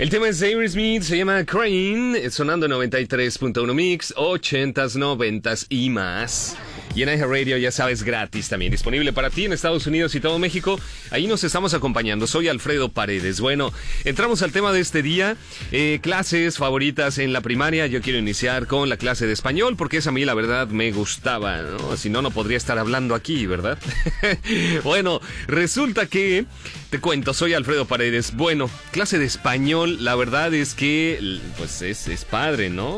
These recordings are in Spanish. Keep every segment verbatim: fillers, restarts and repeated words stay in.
El tema es de Aerosmith, se llama Crying, sonando noventa y tres punto uno Mix, ochentas, noventas y más. Y en iHeartRadio, ya sabes, gratis también, disponible para ti en Estados Unidos y todo México. Ahí nos estamos acompañando. Soy Alfredo Paredes. Bueno, entramos al tema de este día. Eh, clases favoritas en la primaria. Yo quiero iniciar con la clase de español, porque esa a mí la verdad me gustaba, ¿no? Si no, no podría estar hablando aquí, ¿verdad? Bueno, resulta que... Te cuento, soy Alfredo Paredes. Bueno, clase de español, la verdad es que, pues es, es padre, ¿no?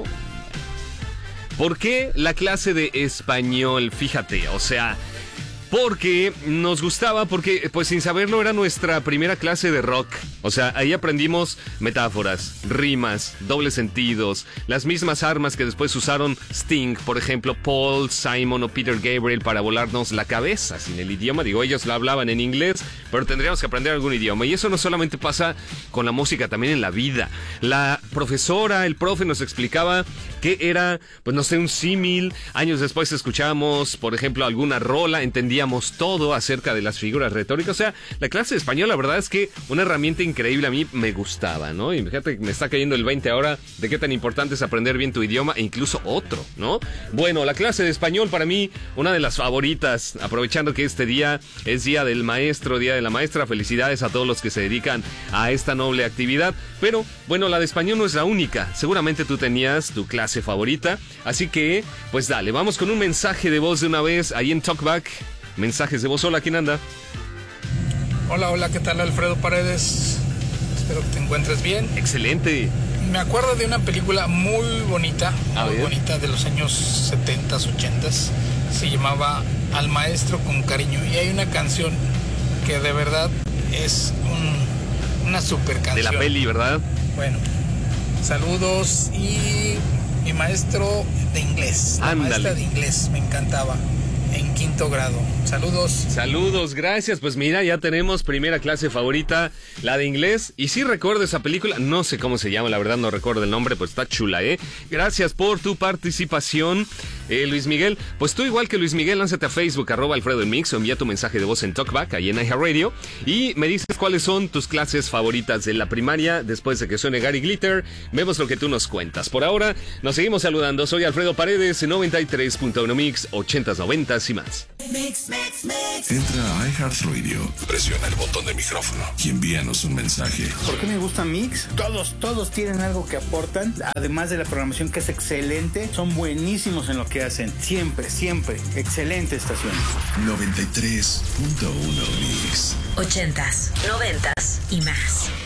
¿Por qué la clase de español? Fíjate, o sea, porque nos gustaba, porque pues sin saberlo era nuestra primera clase de rock. O sea, ahí aprendimos metáforas, rimas, dobles sentidos, las mismas armas que después usaron Sting, por ejemplo, Paul, Simon o Peter Gabriel para volarnos la cabeza sin el idioma. Digo, ellos lo hablaban en inglés, pero tendríamos que aprender algún idioma. Y eso no solamente pasa con la música, también en la vida. La profesora, el profe nos explicaba que era, pues no sé, un símil. Años después escuchábamos, por ejemplo, alguna rola, entendíamos todo acerca de las figuras retóricas. O sea, la clase de español, la verdad es que una herramienta increíble, a mí me gustaba, ¿no? Y fíjate que me está cayendo el veinte ahora de qué tan importante es aprender bien tu idioma e incluso otro, ¿no? Bueno, la clase de español para mí, una de las favoritas, aprovechando que este día es Día del Maestro, Día de la Maestra. Felicidades a todos los que se dedican a esta noble actividad. Pero, bueno, la de español no es la única. Seguramente tú tenías tu clase favorita. Así que, pues dale, vamos con un mensaje de voz de una vez ahí en Talkback. Mensajes de voz. Hola, ¿quién anda? Hola, hola, ¿qué tal, Alfredo Paredes? Espero que te encuentres bien. Excelente. Me acuerdo de una película muy bonita, A muy ver. bonita de los años setentas, ochentas. Se llamaba Al Maestro con Cariño. Y hay una canción que de verdad es un, una super canción. De la peli, ¿verdad? Bueno, saludos. Y mi maestro de inglés, la Ándale. maestra de inglés, me encantaba. En quinto grado. Saludos. Saludos, gracias. Pues mira, ya tenemos primera clase favorita, la de inglés. Y sí recuerdo esa película, no sé cómo se llama, la verdad no recuerdo el nombre, pues está chula, ¿eh? Gracias por tu participación, eh, Luis Miguel. Pues tú, igual que Luis Miguel, lánzate a Facebook, arroba Alfredo en Mix, o envía tu mensaje de voz en Talkback, ahí en iHeartRadio, y me dices cuáles son tus clases favoritas de la primaria. Después de que suene Gary Glitter, vemos lo que tú nos cuentas. Por ahora, nos seguimos saludando. Soy Alfredo Paredes, noventa y tres punto uno Mix, ochentas, noventas y más. Mix, mix, mix. Entra a iHeartRadio, presiona el botón de micrófono y envíanos un mensaje. ¿Por qué me gusta Mix? Todos, todos tienen algo que aportan, además de la programación que es excelente, son buenísimos en lo que hacen. Siempre, siempre. Excelente estación. noventa y tres punto uno Mix. Ochentas, noventas y más.